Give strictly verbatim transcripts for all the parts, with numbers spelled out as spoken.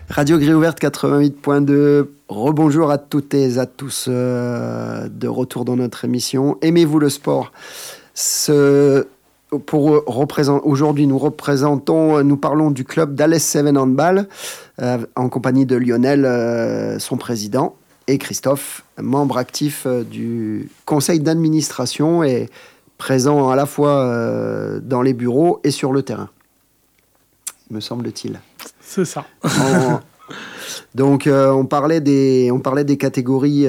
Radio Grille Ouverte quatre-vingt-huit point deux. Rebonjour à toutes et à tous euh, de retour dans notre émission. Aimez-vous le sport? Ce, pour représenter, aujourd'hui, nous représentons, nous parlons du club d'Alès Seven Handball euh, en compagnie de Lionel, euh, son président, et Christophe, membre actif euh, du conseil d'administration et présent à la fois euh, dans les bureaux et sur le terrain, me semble-t-il. C'est ça. On, donc, euh, on, parlait des, on parlait des catégories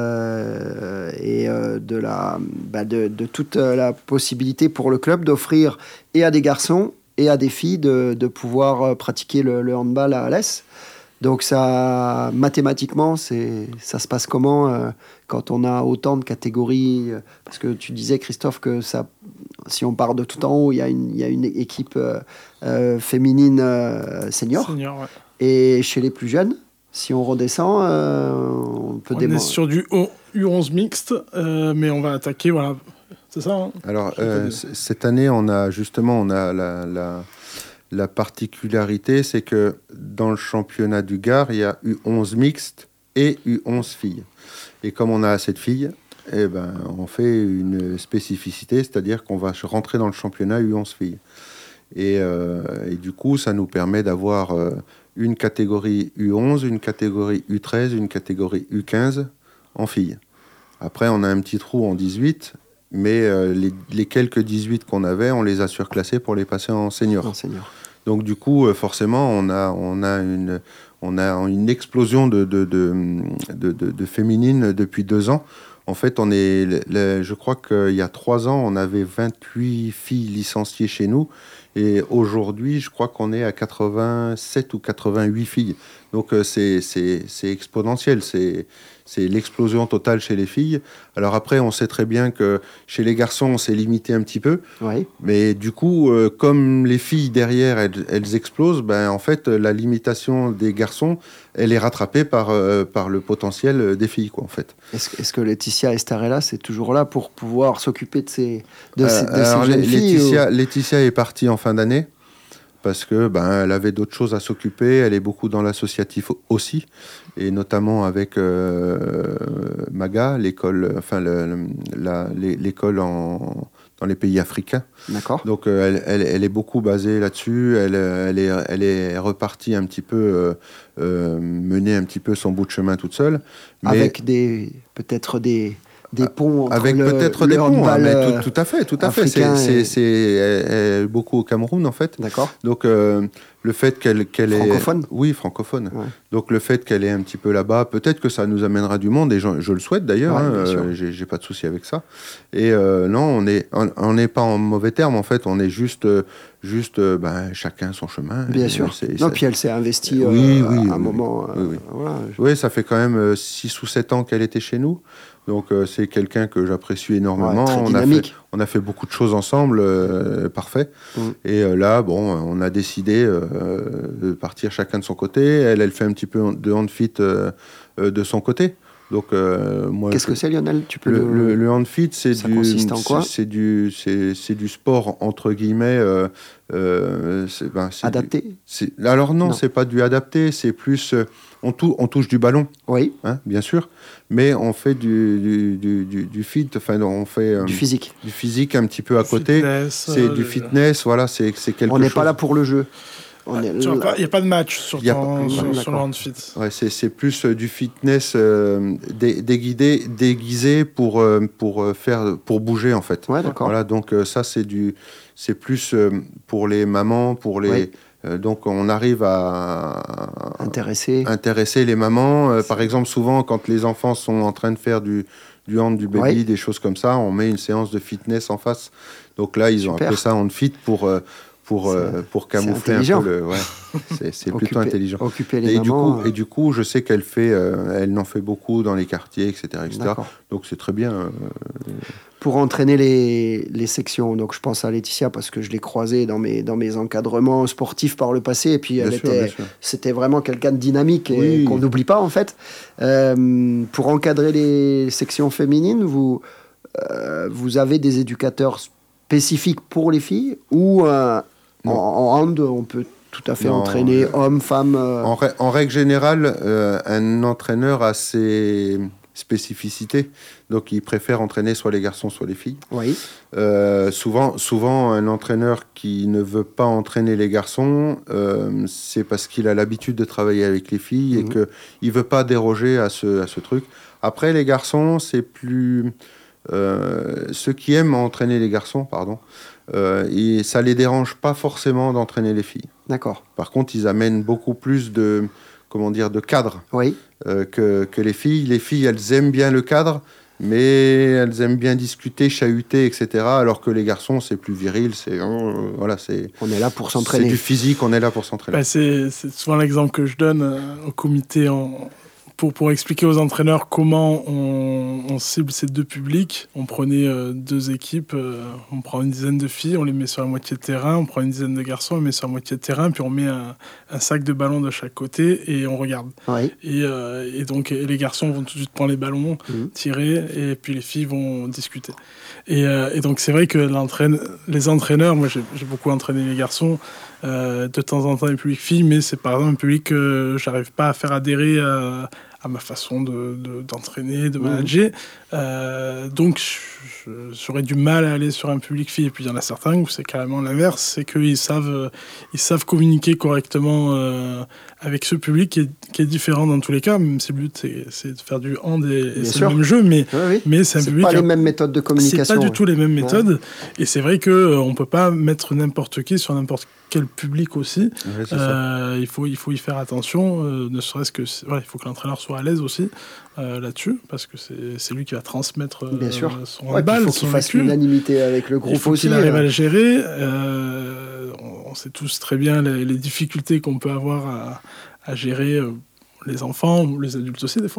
euh, et euh, de, la, bah de, de toute la possibilité pour le club d'offrir et à des garçons et à des filles de, de pouvoir pratiquer le, le handball à Alès. Donc, ça, mathématiquement, c'est, ça se passe comment euh, quand on a autant de catégories? Parce que tu disais, Christophe, que ça, si on part de tout en haut, il y a une, il y a une équipe euh, euh, féminine euh, senior. Senior, ouais. Et chez les plus jeunes, si on redescend, euh, on peut On démarrer. est sur du U onze mixte, euh, mais on va attaquer, voilà. C'est ça, hein? Alors, euh, c- cette année, on a justement, on a la... la... La particularité, c'est que dans le championnat du Gard, il y a U onze mixte et U onze filles. Et comme on a assez de filles, eh ben, on fait une spécificité, c'est-à-dire qu'on va rentrer dans le championnat U onze filles. Et, euh, et du coup, ça nous permet d'avoir euh, une catégorie U onze, une catégorie U treize, une catégorie U quinze en filles. Après, on a un petit trou en dix-huit, mais euh, les, les quelques dix-huit qu'on avait, on les a surclassés pour les passer en senior. En senior. Donc du coup, euh, forcément, on a, on a, une, on a une explosion de, de, de, de, de, de féminines depuis deux ans. En fait, on est, le, je crois qu'il y a trois ans, on avait vingt-huit filles licenciées chez nous. Et aujourd'hui, je crois qu'on est à quatre-vingt-sept ou quatre-vingt-huit filles. Donc euh, c'est, c'est, c'est exponentiel, c'est, c'est l'explosion totale chez les filles. Alors après, on sait très bien que chez les garçons, on s'est limité un petit peu. Oui. Mais du coup, euh, comme les filles derrière, elles, elles explosent, ben, en fait, la limitation des garçons, elle est rattrapée par, euh, par le potentiel des filles, quoi, en fait. Est-ce, est-ce que Laetitia Estarella, c'est toujours là pour pouvoir s'occuper de ces, de ces, Euh, de alors, ces jeunes filles Laetitia, ou... Laetitia est partie en fin d'année parce que ben, elle avait d'autres choses à s'occuper. Elle est beaucoup dans l'associatif aussi, et notamment avec euh, MAGA, l'école, enfin le, la, l'école en, dans les pays africains. D'accord. Donc euh, elle, elle, elle est beaucoup basée là-dessus. Elle, elle, est, elle est repartie un petit peu, euh, euh, mener un petit peu son bout de chemin toute seule. Mais Avec des, peut-être des... des ponts entre avec le, peut-être le des ponts, hein, mais handball, tout, tout à fait, tout à fait. C'est, africain c'est, et- c'est elle- elle est beaucoup au Cameroun en fait. D'accord. Donc euh, le fait qu'elle, qu'elle est Francophone. oui, francophone. Ouais. Donc le fait qu'elle est un petit peu là-bas, peut-être que ça nous amènera du monde et je, je le souhaite d'ailleurs. Ouais, hein, bien sûr. euh, j'ai, j'ai pas de souci avec ça. Et euh, non, on est, on on n'est pas en mauvais terme en fait. On est juste, euh, juste, euh, ben chacun son chemin. Bien Et sûr. c'est- Non, c'est- puis elle s'est investie euh, Oui, à, oui, à oui, un oui. moment. Oui, euh, oui. Voilà. Oui, ça fait quand même six ou sept ans qu'elle était chez nous. Donc euh, c'est quelqu'un que j'apprécie énormément. Ouais, très on, a fait, dynamique. on a fait beaucoup de choses ensemble, euh, parfait. Mm. Et euh, là, bon, on a décidé euh, de partir chacun de son côté. Elle, elle fait un petit peu de handfit euh, euh, de son côté. Donc euh, moi, Qu'est-ce je- que c'est, Lionel? Tu peux le, le... le, le handfit, c'est Ça du, consiste en quoi? c'est, c'est du, c'est, c'est du sport entre guillemets. Euh, euh, c'est, ben, c'est du- adapté? c'est- alors non, Non. c'est pas du adapté. C'est plus, euh, on, tou- on touche du ballon. Oui, Hein, bien sûr, mais on fait du, du, du, du, du fit, enfin on fait euh, du physique. du physique un petit peu à côté. Fitness, C'est euh, du le- fitness, voilà, c'est, c'est quelque On n'est chose. pas là pour le jeu. On Ah, est tu vois là- pas- Il n'y a pas de match sur, Y a ton- pas- sur, Ouais, sur le d'accord. handfit. Ouais, c'est, c'est plus euh, du fitness euh, dé, déguidé, déguisé pour, euh, pour, euh, faire, pour bouger en fait. Ouais, d'accord. Voilà, donc euh, ça c'est, du, c'est plus euh, pour les mamans, pour les... Oui. euh, donc on arrive à, Intéressé. intéresser les mamans. Euh, par exemple, souvent, quand les enfants sont en train de faire du, du hand, du baby, Ouais. des choses comme ça, on met une séance de fitness en face. Donc là, ils ont Super. appelé ça hand fit pour, euh, pour, C'est- euh, pour c'est camoufler un intelligent. peu le... Ouais, c'est, c'est plutôt Occuper- intelligent. Occuper les Et du, mamans. coup, et du coup, je sais qu'elle fait, euh, elle en fait beaucoup dans les quartiers, et cetera, et cetera. D'accord. Donc c'est très bien. euh, Pour entraîner les, les sections. Donc je pense à Laetitia parce que je l'ai croisée dans mes, dans mes encadrements sportifs par le passé. Et puis Bien elle sûr, était, bien sûr. c'était vraiment quelqu'un de dynamique et Oui. qu'on n'oublie pas en fait. Euh, pour encadrer les sections féminines, vous, euh, vous avez des éducateurs spécifiques pour les filles ou euh, en, en hand, on peut tout à fait Non, entraîner euh, hommes, femmes. euh, En, rè- en règle générale, euh, un entraîneur a ses spécificités. Donc, il préfère entraîner soit les garçons, soit les filles. Oui, Euh, souvent, souvent, un entraîneur qui ne veut pas entraîner les garçons, euh, c'est parce qu'il a l'habitude de travailler avec les filles et Mhm. qu'il ne veut pas déroger à ce, à ce truc. Après, les garçons, c'est plus... euh, ceux qui aiment entraîner les garçons, pardon, euh, et ça ne les dérange pas forcément d'entraîner les filles. d'accord. Par contre, ils amènent beaucoup plus de, comment dire, de cadre Oui, euh, que, que les filles. Les filles, elles aiment bien le cadre, mais elles aiment bien discuter, chahuter, et cetera. Alors que les garçons, c'est plus viril, c'est euh, voilà, c'est on est là pour c'est s'entraîner. du physique. On est là pour s'entraîner. Bah, c'est, c'est souvent l'exemple que je donne euh, au comité en, pour, pour expliquer aux entraîneurs comment on, on cible ces deux publics. On prenait euh, deux équipes, euh, on prend une dizaine de filles, on les met sur la moitié de terrain, on prend une dizaine de garçons, on les met sur la moitié de terrain, puis on met un, un sac de ballons de chaque côté et on regarde. Oui, Et, euh, et donc et les garçons vont tout de suite prendre les ballons, Mhm. tirer, et puis les filles vont discuter. Et, euh, et donc c'est vrai que l'entraîne, les entraîneurs, moi j'ai, j'ai beaucoup entraîné les garçons, euh, de temps en temps les publics filles, mais c'est par exemple un public que j'arrive pas à faire adhérer à, à ma façon de, de- d'entraîner, de Mhm. manager. Euh, donc je- je- j'aurais du mal à aller sur un public fille. Et puis il y en a certains où c'est carrément l'inverse, c'est qu'ils savent, euh, ils savent communiquer correctement euh, avec ce public qui est, qui est différent dans tous les cas, même si le but c'est, c'est de faire du hand et, et Bien c'est sûr. le même jeu, mais, oui, oui. mais c'est un C'est public pas les un- mêmes méthodes de c'est communication. pas du ouais. tout les mêmes méthodes. Et c'est vrai qu'on euh, ne peut pas mettre n'importe qui sur n'importe quel public aussi. Ouais, c'est ça. Euh, il, faut, il faut y faire attention, euh, ne serait-ce que... c'est- Voilà, il faut que l'entraîneur soit à l'aise aussi euh, là-dessus, parce que c'est, c'est lui qui va transmettre euh, Bien sûr. son Ouais, puis handball, il faut son qu'il fasse vécu. l'unanimité avec le Il groupe faut aussi. qu'il arrive à euh. le gérer. Euh, on, on sait tous très bien les, les difficultés qu'on peut avoir à, à gérer euh, les enfants, ou les adultes aussi des fois.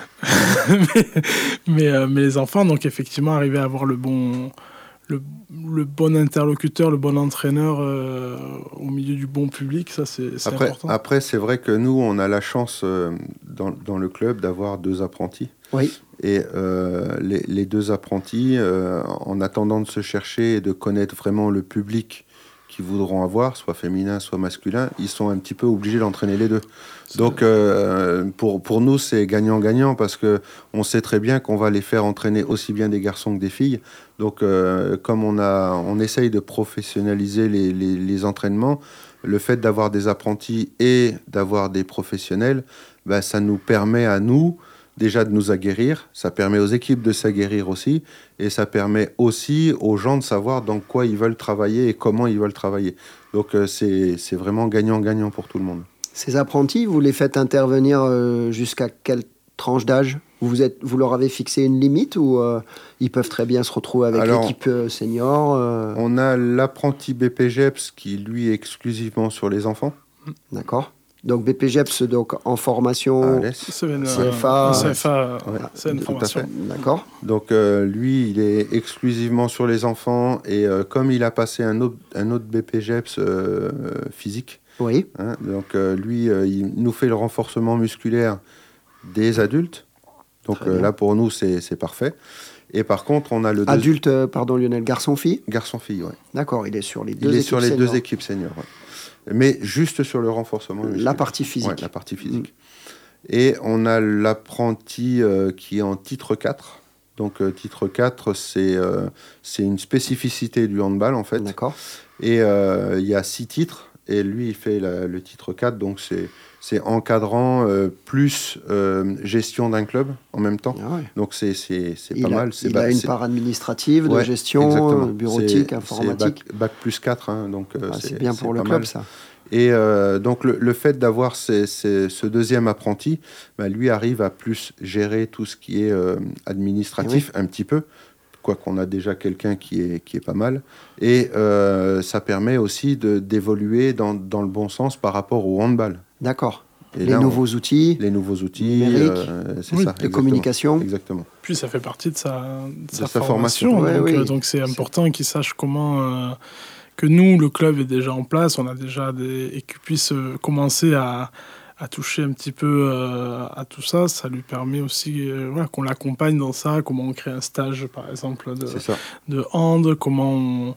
mais, mais, euh, mais les enfants, donc effectivement, arriver à avoir le bon, le, le bon interlocuteur, le bon entraîneur euh, au milieu du bon public, ça c'est, c'est Après, important. après c'est vrai que nous, on a la chance euh, dans, dans le club d'avoir deux apprentis. Oui, Et euh, les, les deux apprentis, euh, en attendant de se chercher et de connaître vraiment le public qu'ils voudront avoir, soit féminin, soit masculin, ils sont un petit peu obligés d'entraîner les deux. C'est- Donc euh, pour, pour nous, c'est gagnant-gagnant parce que on sait très bien qu'on va les faire entraîner aussi bien des garçons que des filles. Donc euh, comme on, a, on essaye de professionnaliser les, les, les entraînements, le fait d'avoir des apprentis et d'avoir des professionnels, ben, ça nous permet à nous déjà de nous aguerrir, ça permet aux équipes de s'aguerrir aussi, et ça permet aussi aux gens de savoir dans quoi ils veulent travailler et comment ils veulent travailler. Donc euh, c'est, c'est vraiment gagnant-gagnant pour tout le monde. ces apprentis, vous les faites intervenir euh, jusqu'à quelle tranche d'âge vous, êtes, vous leur avez fixé une limite ou euh, ils peuvent très bien se retrouver avec Alors, l'équipe euh, senior euh, On a l'apprenti B P G E P S qui, lui, est exclusivement sur les enfants. D'accord. Donc B P G E P S, donc en à formation. Alès. C'est une, C F A, euh, C F A, Ouais, c'est une tout à formation. fait. D'accord. Donc euh, lui, il est exclusivement sur les enfants, et euh, comme il a passé un autre, un autre B P G E P S euh, physique, Oui. hein, donc euh, lui, euh, il nous fait le renforcement musculaire des adultes. Donc Très euh, bien. là, pour nous, c'est, c'est parfait. Et par contre, on a le deux- Adulte, euh, pardon Lionel, garçon-fille. garçon-fille, ouais. D'accord, il est sur les deux Il est équipes sur les seniors. deux équipes seniors, ouais. Mais juste sur le renforcement musculaire. La partie physique. Ouais, la partie physique. Et on a l'apprenti euh, qui est en titre quatre. Donc euh, titre quatre, c'est, euh, c'est une spécificité du handball, en fait. D'accord. Et euh, il y a six titres, et lui, il fait la- le titre quatre, donc c'est, c'est encadrant euh, plus euh, gestion d'un club en même temps. Ah ouais. Donc c'est, c'est, c'est Il pas a, mal. C'est il ba- a une c'est- part administrative, de Ouais, gestion, exactement. euh, bureautique, C'est- informatique. C'est bac, bac plus quatre, hein, donc euh, Ah, c'est bien pour le pas club, mal. ça. Et euh, donc le, le fait d'avoir ces- ces- ce deuxième apprenti, bah, lui arrive à plus gérer tout ce qui est euh, administratif, un petit peu, quoi qu'on a déjà quelqu'un qui est, qui est pas mal. Et euh, ça permet aussi de, d'évoluer dans, dans le bon sens par rapport au handball. D'accord. Et Les là, on- nouveaux outils les nouveaux outils, numériques, euh, c'est oui, ça, de exactement. communication. Exactement. Puis ça fait partie de sa, de sa, sa formation. formation. Ouais, donc, oui. euh, donc c'est important qu'il sache comment... euh, que nous, le club est déjà en place, on a déjà des... et qu'il puisse euh, commencer à, à toucher un petit peu euh, à tout ça. Ça lui permet aussi euh, voilà, qu'on l'accompagne dans ça, comment on crée un stage, par exemple, de, C'est ça. de hand, comment on,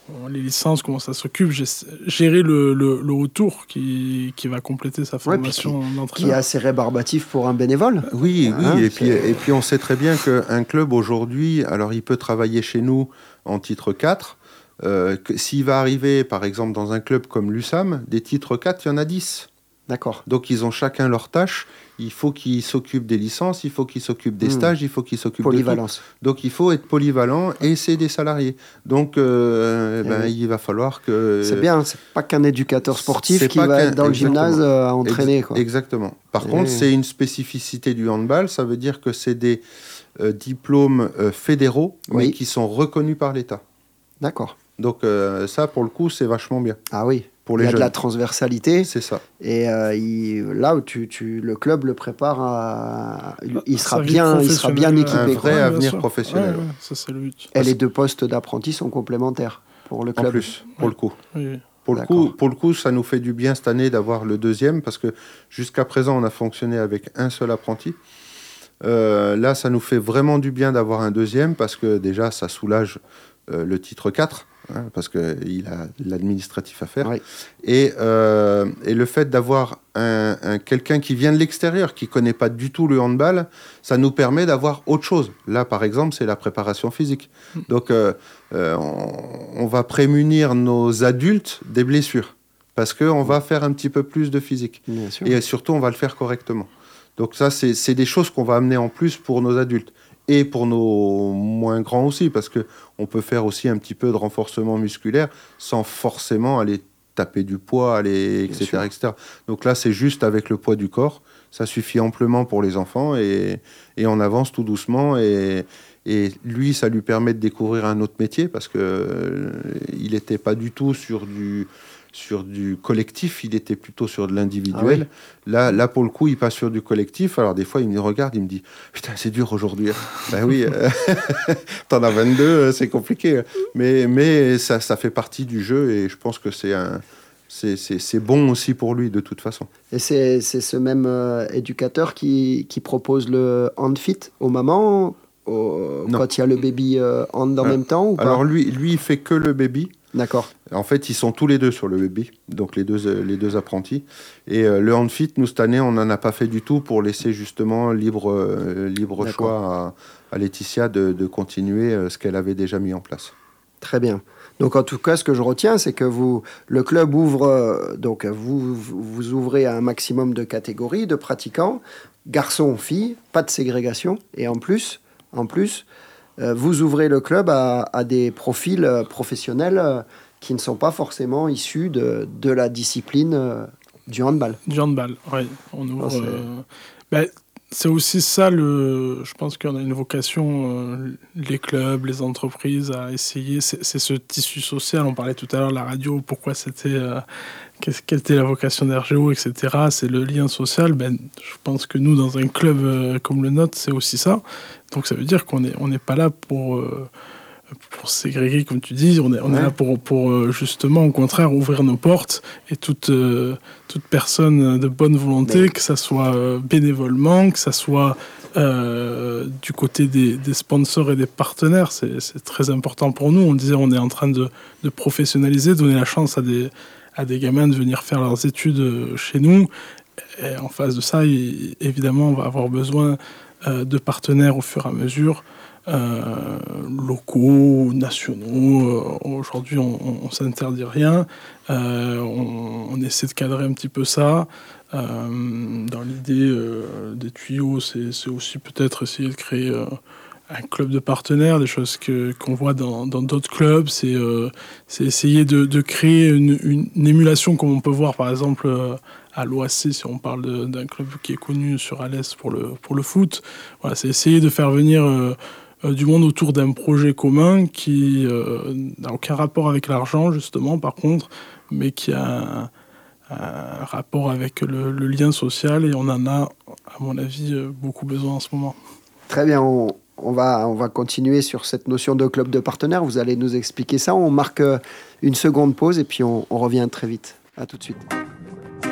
les licences, comment ça s'occupe, gérer le, le, le retour qui, qui va compléter sa formation ouais, d'entraîneur. Qui est assez rébarbatif pour un bénévole. Oui, hein, oui. Et puis, et puis on sait très bien qu'un club aujourd'hui, alors il peut travailler chez nous en titre quatre. Euh, que, s'il va arriver, par exemple, dans un club comme l'U S A M, des titres quatre, il y en a dix. D'accord. Donc ils ont chacun leur tâche. Il faut qu'ils s'occupent des licences, il faut qu'ils s'occupent des mmh. stages, il faut qu'ils s'occupent Polyvalence. de tout. Donc il faut être polyvalent et c'est des salariés. Donc euh, ben, oui. il va falloir que... C'est bien, c'est pas qu'un éducateur sportif qui va être dans exactement. le gymnase euh, à entraîner. Ex- quoi. Exactement. Par et contre, oui. c'est une spécificité du handball, ça veut dire que c'est des euh, diplômes euh, fédéraux, oui. mais qui sont reconnus par l'État. D'accord. Donc euh, ça, pour le coup, c'est vachement bien. Ah oui. Pour les il y a jeunes. de la transversalité. C'est ça. Et euh, il, là, tu, tu, le club le prépare à... Il sera, bien, il sera bien équipé. Un vrai quoi. avenir sûr. professionnel. Ouais, ouais, ça, c'est le but. Et les deux postes d'apprentis sont complémentaires pour le club. En plus, pour ouais. le coup. Oui. Pour le, coup, pour le coup, ça nous fait du bien cette année d'avoir le deuxième, parce que jusqu'à présent, on a fonctionné avec un seul apprenti. Euh, là, ça nous fait vraiment du bien d'avoir un deuxième, parce que déjà, ça soulage euh, le titre quatre. Hein, parce qu'il a l'administratif à faire. Oui. Et, euh, et le fait d'avoir un, un, quelqu'un qui vient de l'extérieur, qui ne connaît pas du tout le handball, ça nous permet d'avoir autre chose. Là, par exemple, c'est la préparation physique. Donc, euh, euh, on, on va prémunir nos adultes des blessures, parce qu'on va faire un petit peu plus de physique. Bien sûr. Et surtout, on va le faire correctement. Donc ça, c'est, c'est des choses qu'on va amener en plus pour nos adultes. Et pour nos moins grands aussi, parce qu'on peut faire aussi un petit peu de renforcement musculaire sans forcément aller taper du poids, aller, et cetera, et cetera. Donc là, c'est juste avec le poids du corps. Ça suffit amplement pour les enfants et, et on avance tout doucement. Et, et lui, ça lui permet de découvrir un autre métier parce qu'il euh, n'était pas du tout sur du... sur du collectif, il était plutôt sur de l'individuel. Ah oui. Là, là, pour le coup, il passe sur du collectif. Alors, des fois, il me regarde, il me dit « Putain, c'est dur aujourd'hui. » Ben oui, euh, t'en as vingt-deux, c'est compliqué. Mais, mais ça, ça fait partie du jeu et je pense que c'est, un, c'est, c'est, c'est bon aussi pour lui, de toute façon. Et c'est, c'est ce même euh, éducateur qui, qui propose le handfit aux mamans au, quand il y a le baby euh, hand en euh, même temps ou pas? Alors, lui, lui, il fait que le baby. D'accord. En fait, ils sont tous les deux sur le baby, donc les deux, les deux apprentis. Et euh, le handfit, nous, cette année, on n'en a pas fait du tout pour laisser justement libre, euh, libre choix à, à Laetitia de, de continuer euh, ce qu'elle avait déjà mis en place. Très bien. Donc, en tout cas, ce que je retiens, c'est que vous, le club ouvre, euh, donc vous, vous ouvrez à un maximum de catégories de pratiquants, garçons, filles, pas de ségrégation. Et en plus, en plus, vous ouvrez le club à, à des profils professionnels qui ne sont pas forcément issus de, de la discipline du handball. Du handball, oui. On ouvre, oh, c'est... Euh, ben, c'est aussi ça, le, je pense qu'on a une vocation, euh, les clubs, les entreprises, à essayer. C'est, c'est ce tissu social, on parlait tout à l'heure de la radio, pourquoi c'était... Euh, quelle était la vocation d'R G O, et cetera. C'est le lien social. Ben, je pense que nous, dans un club euh, comme le nôtre, c'est aussi ça. Donc ça veut dire qu'on n'est on n'est pas là pour, euh, pour ségréguer, comme tu dis. On est, on ouais. est là pour, pour euh, justement, au contraire, ouvrir nos portes. Et toute, euh, toute personne de bonne volonté, Mais... que ça soit euh, bénévolement, que ça soit euh, du côté des, des sponsors et des partenaires, c'est, c'est très important pour nous. On disait on est en train de, de professionnaliser, donner la chance à des... à des gamins de venir faire leurs études chez nous. Et en face de ça, il, évidemment, on va avoir besoin euh, de partenaires au fur et à mesure, euh, locaux, nationaux. Euh, aujourd'hui, on ne s'interdit rien. Euh, on, on essaie de cadrer un petit peu ça. Euh, dans l'idée euh, des tuyaux, c'est, c'est aussi peut-être essayer de créer... Euh, un club de partenaires, des choses que, qu'on voit dans, dans d'autres clubs, c'est, euh, c'est essayer de, de créer une, une, une émulation comme on peut voir par exemple euh, à l'O A C, si on parle de, d'un club qui est connu sur Alès pour le, pour le foot. Voilà, c'est essayer de faire venir euh, euh, du monde autour d'un projet commun qui euh, n'a aucun rapport avec l'argent justement par contre, mais qui a un, un rapport avec le, le lien social et on en a à mon avis beaucoup besoin en ce moment. Très bien, on... On va, on va continuer sur cette notion de club de partenaires. Vous allez nous expliquer ça. On marque une seconde pause et puis on, on revient très vite. À tout de suite.